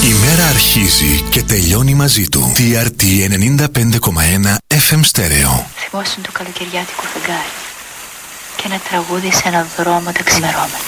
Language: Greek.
Η μέρα αρχίζει και τελειώνει μαζί του. TRT 95,1 FM Stereo. Θυμόσουν το καλοκαιριάτικο φεγγάρι και ένα τραγούδι σε έναν δρόμο τα ξημερώματα.